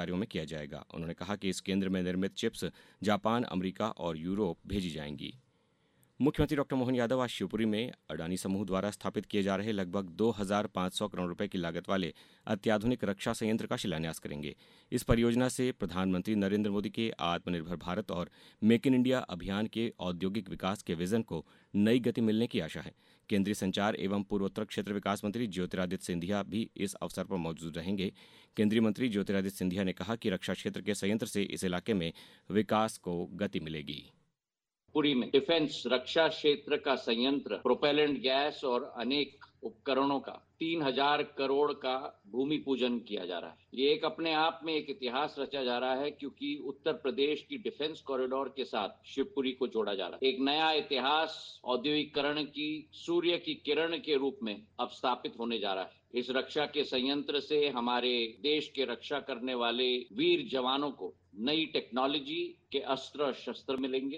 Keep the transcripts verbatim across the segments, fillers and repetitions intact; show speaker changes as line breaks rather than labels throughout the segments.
कार्यों में किया जाएगा। उन्होंने कहा कि इस केंद्र में निर्मित चिप्स जापान, अमेरिका और यूरोप भेजी जाएंगी। मुख्यमंत्री डॉक्टर मोहन यादव आज शिवपुरी में अडानी समूह द्वारा स्थापित किए जा रहे लगभग दो हज़ार पाँच सौ करोड़ रुपए की लागत वाले अत्याधुनिक रक्षा संयंत्र का शिलान्यास करेंगे। इस परियोजना से प्रधानमंत्री नरेंद्र मोदी के आत्मनिर्भर भारत और मेक इन इंडिया अभियान के औद्योगिक विकास के विजन को नई गति मिलने की आशा है। केंद्रीय संचार एवं पूर्वोत्तर क्षेत्र विकास मंत्री ज्योतिरादित्य सिंधिया भी इस अवसर पर मौजूद रहेंगे। केंद्रीय मंत्री ज्योतिरादित्य सिंधिया ने कहा कि रक्षा क्षेत्र के संयंत्र से इस इलाके में विकास को गति मिलेगी।
पुरी में डिफेंस रक्षा क्षेत्र का संयंत्र, प्रोपेलेंट गैस और अनेक उपकरणों का तीन हजार करोड़ का भूमि पूजन किया जा रहा है। ये एक अपने आप में एक इतिहास रचा जा रहा है, क्योंकि उत्तर प्रदेश की डिफेंस कॉरिडोर के साथ शिवपुरी को जोड़ा जा रहा है। एक नया इतिहास औद्योगिकरण की सूर्य की किरण के रूप में अब स्थापित होने जा रहा है। इस रक्षा के संयंत्र से हमारे देश के रक्षा करने वाले वीर जवानों को नई टेक्नोलॉजी के अस्त्र शस्त्र मिलेंगे।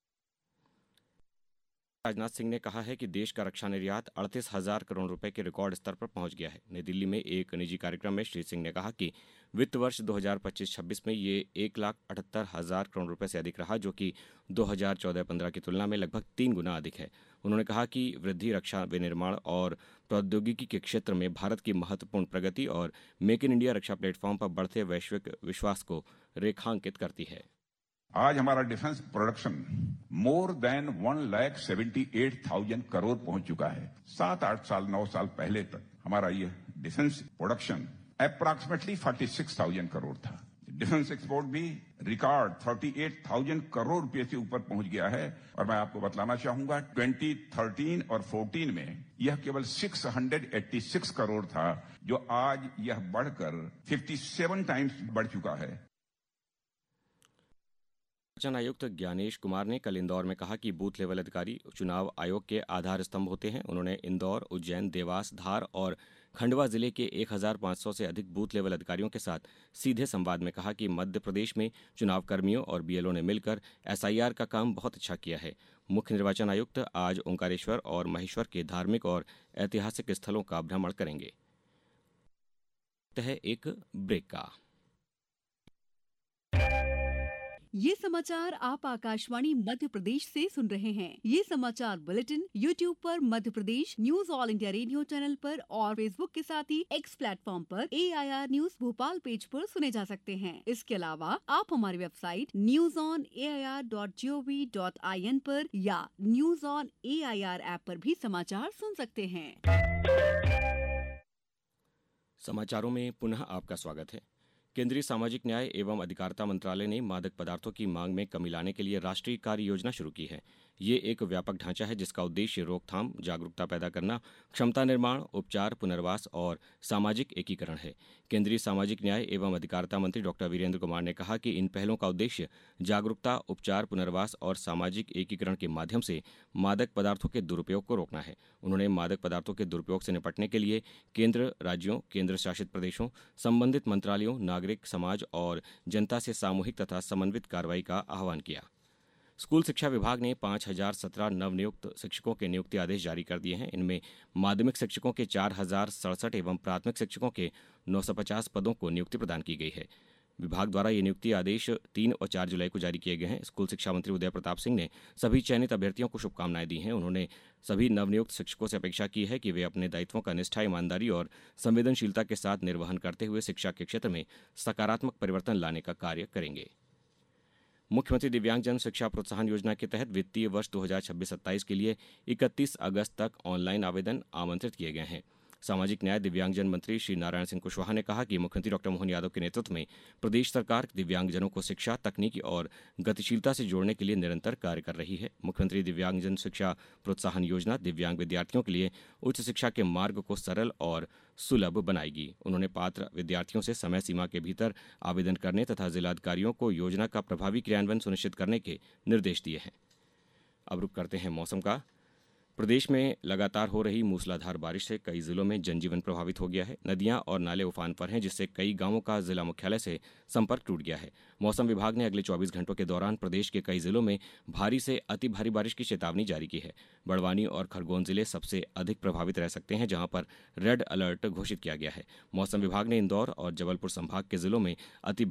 राजनाथ सिंह ने कहा है कि देश का रक्षा निर्यात अड़तीस हजार करोड़ रुपए के रिकॉर्ड स्तर पर पहुंच गया है। नई दिल्ली में एक निजी कार्यक्रम में श्री सिंह ने कहा कि वित्त वर्ष दो हज़ार पच्चीस छब्बीस में ये एक लाख अठहत्तर हजार करोड़ रुपए से अधिक रहा, जो कि दो हज़ार चौदह पंद्रह की तुलना में लगभग तीन गुना अधिक है। उन्होंने कहा कि वृद्धि रक्षा विनिर्माण और प्रौद्योगिकी के क्षेत्र में भारत की महत्वपूर्ण प्रगति और make in India Raksha platform पर बढ़ते वैश्विक विश्वास को रेखांकित करती है।
आज हमारा defence production more than one lakh seventy eight thousand crore पहुंच चुका है। सात आठ साल नौ साल पहले तक हमारा ये defence production approximately forty six thousand crore था। डिफेंस एक्सपोर्ट भी record thirty eight thousand crore रुपए से ऊपर पहुंच गया है। और मैं आपको बतलाना चाहूंगा, ट्वेंटी थर्टीन और फोर्टीन में यह केवल छह सौ छियासी करोड़ था, जो आज यह बढ़कर सत्तावन टाइम्स बढ़ चुका है।
निर्वाचन आयुक्त ज्ञानेश कुमार ने कल इंदौर में कहा कि बूथ लेवल अधिकारी चुनाव आयोग के आधार स्तंभ होते हैं। उन्होंने इंदौर, उज्जैन, देवास, धार और खंडवा जिले के एक हज़ार पाँच सौ से अधिक बूथ लेवल अधिकारियों के साथ सीधे संवाद में कहा कि मध्य प्रदेश में चुनाव कर्मियों और बीएलओ ने मिलकर एसआईआर का काम बहुत अच्छा किया है। मुख्य निर्वाचन आयुक्त आज ओंकारेश्वर और महेश्वर के धार्मिक और ऐतिहासिक स्थलों का भ्रमण करेंगे। एक ब्रेक का
ये समाचार आप आकाशवाणी मध्य प्रदेश से सुन रहे हैं। ये समाचार बुलेटिन यूट्यूब पर Madhya Pradesh news all India radio channel पर और फेसबुक के साथ ही एक्स प्लेटफॉर्म पर एआईआर न्यूज भोपाल पेज पर सुने जा सकते हैं। इसके अलावा आप हमारी website news on AIR dot gov dot I N पर या न्यूज ऑन एआईआर ऐप पर भी समाचार सुन सकते हैं।
समाचारों में पुनः आपका स्वागत है। केंद्रीय सामाजिक न्याय एवं अधिकारिता मंत्रालय ने मादक पदार्थों की मांग में कमी लाने के लिए राष्ट्रीय कार्य योजना शुरू की है। ये एक व्यापक ढांचा है जिसका उद्देश्य रोकथाम, जागरूकता पैदा करना, क्षमता निर्माण, उपचार, पुनर्वास और सामाजिक एकीकरण है। केंद्रीय सामाजिक न्याय एवं अधिकारिता मंत्री डॉक्टर वीरेंद्र कुमार ने कहा कि इन पहलों का उद्देश्य जागरूकता, उपचार, पुनर्वास और सामाजिक एकीकरण के माध्यम से मादक पदार्थों के दुरुपयोग को रोकना है। उन्होंने मादक पदार्थों के दुरुपयोग से निपटने के लिए केंद्र, राज्यों, केंद्र शासित प्रदेशों, संबंधित मंत्रालयों, नागरिक समाज और जनता से सामूहिक तथा समन्वित कार्रवाई का आह्वान किया। स्कूल शिक्षा विभाग ने पाँच हजार सत्रह नवनियुक्त शिक्षकों के नियुक्ति आदेश जारी कर दिए हैं। इनमें माध्यमिक शिक्षकों के चार हजार सड़सठ एवं प्राथमिक शिक्षकों के नौ सौ पचास पदों को नियुक्ति प्रदान की गई है। विभाग द्वारा ये नियुक्ति आदेश तीन और चार जुलाई को जारी किए गए हैं। स्कूल शिक्षा मंत्री उदय प्रताप सिंह ने सभी चयनित अभ्यर्थियों को शुभकामनाएं दी हैं। उन्होंने सभी नवनियुक्त शिक्षकों से अपेक्षा की है कि वे अपने दायित्वों का निष्ठा, ईमानदारी और संवेदनशीलता के साथ निर्वहन करते हुए शिक्षा के क्षेत्र में सकारात्मक परिवर्तन लाने का कार्य करेंगे। मुख्यमंत्री दिव्यांगजन शिक्षा प्रोत्साहन योजना के तहत वित्तीय वर्ष दो हज़ार छब्बीस सत्ताईस के लिए इकतीस अगस्त तक ऑनलाइन आवेदन आमंत्रित किए गए हैं। सामाजिक न्याय दिव्यांगजन मंत्री श्री नारायण सिंह कुशवाहा ने कहा कि मुख्यमंत्री डॉक्टर मोहन यादव के नेतृत्व में प्रदेश सरकार दिव्यांगजनों को शिक्षा, तकनीकी और गतिशीलता से जोड़ने के लिए निरंतर कार्य कर रही है। मुख्यमंत्री दिव्यांगजन शिक्षा प्रोत्साहन योजना दिव्यांग विद्यार्थियों के लिए उच्च शिक्षा के मार्ग को सरल और सुलभ बनाएगी। उन्होंने पात्र विद्यार्थियों से समय सीमा के भीतर आवेदन करने तथा जिलाधिकारियों को योजना का प्रभावी क्रियान्वयन सुनिश्चित करने के निर्देश दिए हैं। अब रुक करते हैं मौसम का। प्रदेश में लगातार हो रही मूसलाधार बारिश से कई जिलों में जनजीवन प्रभावित हो गया है। नदियां और नाले उफान पर हैं, जिससे कई गांवों का जिला मुख्यालय से संपर्क टूट गया है। मौसम विभाग ने अगले चौबीस घंटों के दौरान प्रदेश के कई जिलों में भारी से अति भारी बारिश की चेतावनी जारी की है। बड़वानी और खरगोन जिले सबसे अधिक प्रभावित रह सकते हैं, जहां पर रेड अलर्ट घोषित किया गया है। मौसम विभाग ने इंदौर और जबलपुर संभाग के जिलों में अति